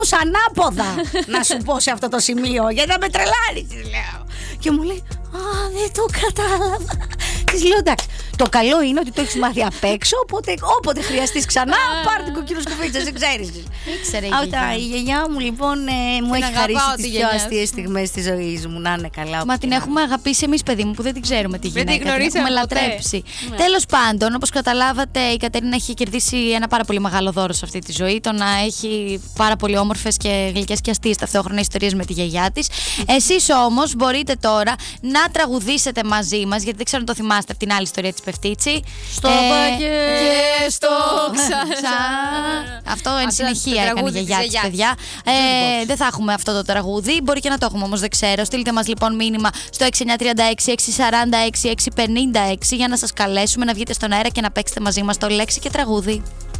ανάποδα να σου πω σε αυτό το σημείο, γιατί να με τρελάρεις, λέω. Και μου λέει, δεν το κατάλαβα. Της λέω, εντάξει, το καλό είναι ότι το έχεις μάθει απ' έξω, οπότε όποτε χρειαστείς ξανά, πάρ' την κοκκίνο σκουφίτσα, δεν ξέρεις. Ήξερε η γιαγιά μου λοιπόν μου έχει χαρίσει τις πιο αστείες στιγμές της ζωής μου. Να είναι καλά. Μα την έχουμε αγαπήσει εμείς, παιδί μου, που δεν την ξέρουμε τη γυναίκα. Την έχουμε λατρέψει. Τέλος πάντων, όπως καταλάβατε, η Κατερίνα έχει κερδίσει ένα πάρα πολύ μεγάλο δώρο σε αυτή τη ζωή. Το να έχει πάρα πολύ όμορφες και γλυκές και αστείες ταυτόχρονα ιστορίες με τη γιαγιά της. Εσείς όμως μπορείτε τώρα να τραγουδήσετε μαζί μας, γιατί δεν ξέρω αν το θυμάστε από την άλλη ιστορία της Πεφτίτσι. Στο πακέ και στο ξανά. Αυτό εν συνεχεία έκανε η γιαγιά της, παιδιά. Δεν θα έχουμε αυτό το τραγούδι. Μπορεί και να το έχουμε όμως, δεν ξέρω. Στείλτε μας λοιπόν μήνυμα στο 6936-646-656 για να σας καλέσουμε να βγείτε στον αέρα και να παίξετε μαζί μας το λέξη και τραγούδι.